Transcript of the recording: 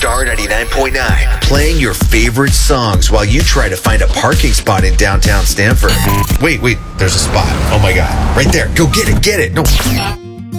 Star 99.9, playing your favorite songs while you try to find a parking spot in downtown Stanford. Wait, there's a spot. Oh my God. Right there. Go get it. No.